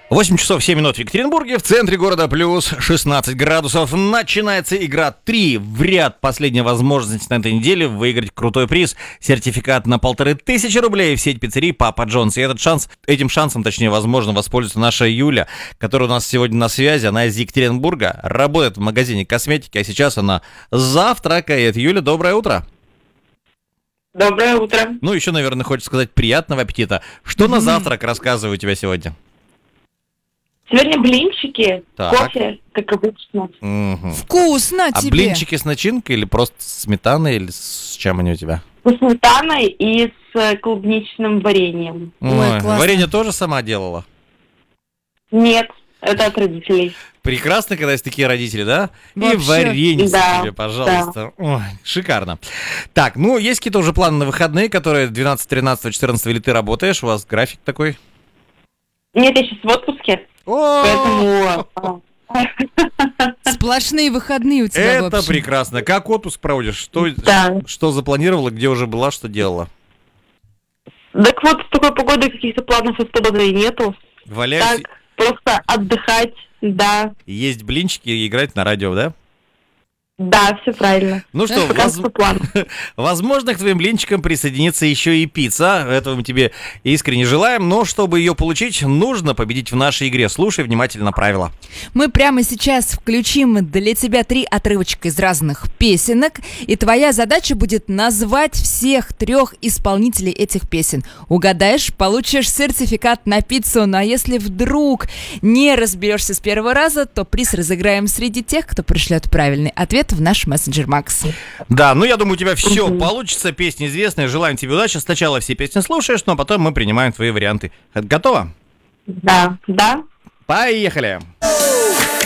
8 часов 7 минут в Екатеринбурге, в центре города плюс 16 градусов. Начинается игра 3 в ряд. Последняя возможность на этой неделе выиграть крутой приз. Сертификат на 1500 рублей в сеть пиццерий Папа Джонс. И этим шансом, возможно, воспользуется наша Юля, которая у нас сегодня на связи. Она из Екатеринбурга, работает в магазине косметики, а сейчас она завтракает. Юля, доброе утро. Доброе утро. Ну, еще, наверное, хочется сказать приятного аппетита. Что на завтрак, рассказываю у тебя сегодня? Сегодня блинчики, Так. кофе, как обычно. Мгм. Вкусно А тебе. блинчики с начинкой или просто с сметаной, или с чем они у тебя? С сметаной и с клубничным вареньем. Ой, классно. Варенье тоже сама делала? Нет, это от родителей. Прекрасно, когда есть такие родители, да? И Вообще. варенье Да, тебе, пожалуйста. Ой, шикарно. Так, ну, есть какие-то уже планы на выходные, которые 12, 13, 14 или ты работаешь? У вас график такой? Нет, я сейчас в отпуске, поэтому... Сплошные выходные у тебя, в Это общем. прекрасно. Как отпуск проводишь? Да. Что запланировала, где уже была, что делала? Так вот, с такой погодой каких-то планов особо и нету. Валяюсь, Так, просто отдыхать, да. есть блинчики и играть на радио, да? Да, все правильно. Ну что, Пока что план. возможно, к твоим блинчикам присоединится еще и пицца. Этого мы тебе искренне желаем. Но чтобы ее получить, нужно победить в нашей игре. Слушай внимательно правила. Мы прямо сейчас включим для тебя 3 отрывочка из разных песенок, и твоя задача будет назвать всех 3 исполнителей этих песен. Угадаешь, получишь сертификат на пиццу. Ну а если вдруг не разберешься с первого раза, то приз разыграем среди тех, кто пришлет правильный ответ в наш мессенджер Макс. Да, ну я думаю, у тебя все получится. Песни известные. Желаем тебе удачи. Сначала все песни слушаешь, но потом мы принимаем твои варианты. Готово? Да, да. Поехали!